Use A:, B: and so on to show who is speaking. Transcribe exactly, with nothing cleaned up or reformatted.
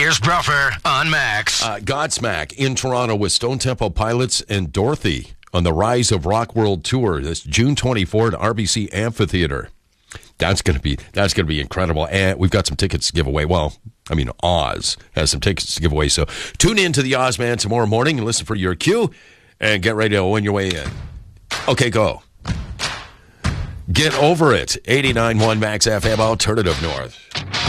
A: Here's Bruffer on Max.
B: Uh, Godsmack in Toronto with Stone Temple Pilots and Dorothy on the Rise of Rock World Tour. This June twenty-fourth at R B C Amphitheater. That's gonna be that's gonna be incredible, and we've got some tickets to give away. Well, I mean, Oz has some tickets to give away, so tune in to the Oz Man tomorrow morning and listen for your cue, and get ready to win your way in. Okay, go. Get over it. eighty-nine point one Max F M Alternative North.